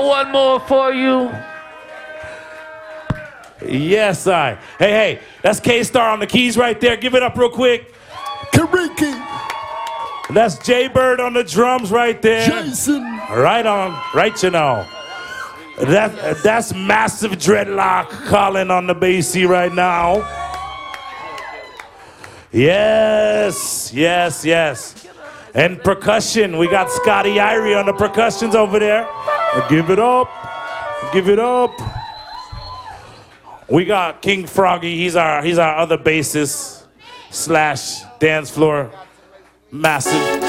got one more for you. Yes, I. Hey, that's K-Star on the keys right there. Give it up real quick. Kariki. That's Jay-Bird on the drums right there. Jason. Right on. Right, you know. That's Massive Dreadlock calling on the bassy right now. Yes. And percussion, we got Scotty Irie on the percussions over there. Give it up. We got King Froggy. He's our other bassist / dance floor massive.